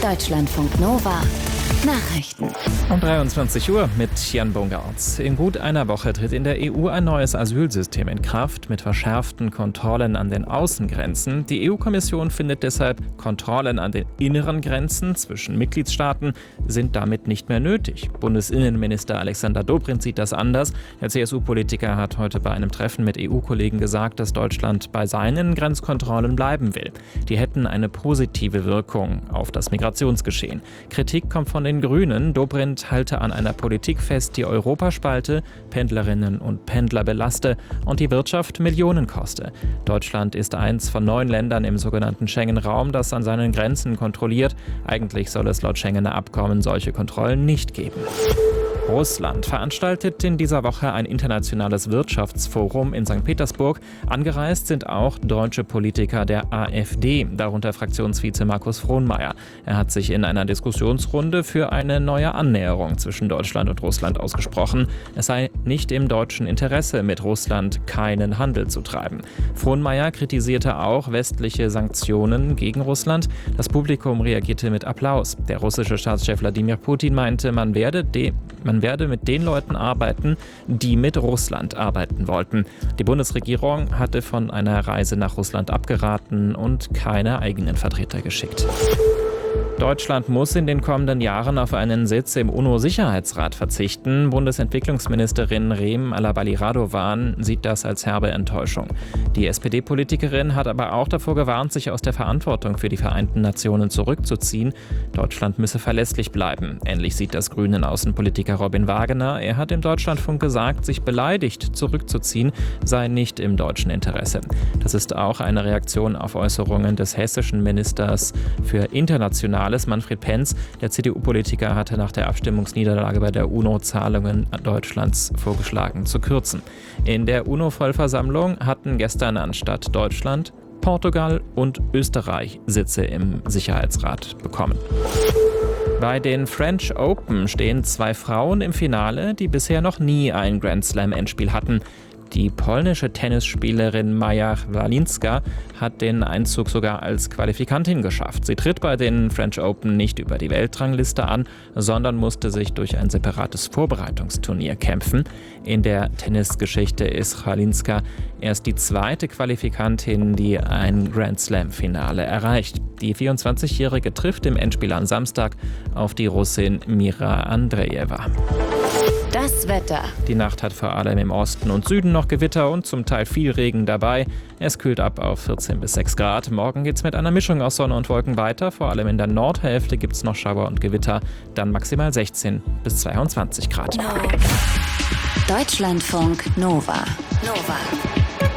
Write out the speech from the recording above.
Deutschlandfunk Nova Nachrichten. Um 23 Uhr mit Jan Bungartz. In gut einer Woche tritt in der EU ein neues Asylsystem in Kraft mit verschärften Kontrollen an den Außengrenzen. Die EU-Kommission findet deshalb, Kontrollen an den inneren Grenzen zwischen Mitgliedstaaten sind damit nicht mehr nötig. Bundesinnenminister Alexander Dobrindt sieht das anders. Der CSU-Politiker hat heute bei einem Treffen mit EU-Kollegen gesagt, dass Deutschland bei seinen Grenzkontrollen bleiben will. Die hätten eine positive Wirkung auf das Migrationsgeschehen. Kritik kommt von den Grünen. Dobrindt halte an einer Politik fest, die Europa spalte, Pendlerinnen und Pendler belaste und die Wirtschaft Millionen koste. Deutschland ist eins von 9 Ländern im sogenannten Schengen-Raum, das an seinen Grenzen kontrolliert. Eigentlich soll es laut Schengener Abkommen solche Kontrollen nicht geben. Russland veranstaltet in dieser Woche ein internationales Wirtschaftsforum in St. Petersburg. Angereist sind auch deutsche Politiker der AfD, darunter Fraktionsvize Markus Frohnmayer. Er hat sich in einer Diskussionsrunde für eine neue Annäherung zwischen Deutschland und Russland ausgesprochen. Es sei nicht im deutschen Interesse, mit Russland keinen Handel zu treiben. Frohnmayer kritisierte auch westliche Sanktionen gegen Russland. Das Publikum reagierte mit Applaus. Der russische Staatschef Wladimir Putin meinte, man werde mit den Leuten arbeiten, die mit Russland arbeiten wollten. Die Bundesregierung hatte von einer Reise nach Russland abgeraten und keine eigenen Vertreter geschickt. Deutschland muss in den kommenden Jahren auf einen Sitz im UNO-Sicherheitsrat verzichten. Bundesentwicklungsministerin Reem Alaballi-Radovan sieht das als herbe Enttäuschung. Die SPD-Politikerin hat aber auch davor gewarnt, sich aus der Verantwortung für die Vereinten Nationen zurückzuziehen. Deutschland müsse verlässlich bleiben. Ähnlich sieht das grünen Außenpolitiker Robin Wagener. Er hat im Deutschlandfunk gesagt, sich beleidigt zurückzuziehen sei nicht im deutschen Interesse. Das ist auch eine Reaktion auf Äußerungen des hessischen Ministers für Internationales, Manfred Penz. Der CDU-Politiker hatte nach der Abstimmungsniederlage bei der UNO Zahlungen Deutschlands vorgeschlagen zu kürzen. In der UNO-Vollversammlung hatten gestern anstatt Deutschland Portugal und Österreich Sitze im Sicherheitsrat bekommen. Bei den French Open stehen 2 Frauen im Finale, die bisher noch nie ein Grand Slam-Endspiel hatten. Die polnische Tennisspielerin Maja Walinska hat den Einzug sogar als Qualifikantin geschafft. Sie tritt bei den French Open nicht über die Weltrangliste an, sondern musste sich durch ein separates Vorbereitungsturnier kämpfen. In der Tennisgeschichte ist Walinska erst die 2. Qualifikantin, die ein Grand Slam-Finale erreicht. Die 24-Jährige trifft im Endspiel am Samstag auf die Russin Mira Andreeva. Das Wetter. Die Nacht hat vor allem im Osten und Süden noch Gewitter und zum Teil viel Regen dabei. Es kühlt ab auf 14 bis 6 Grad. Morgen geht's mit einer Mischung aus Sonne und Wolken weiter. Vor allem in der Nordhälfte gibt's noch Schauer und Gewitter. Dann maximal 16 bis 22 Grad. Deutschlandfunk Nova.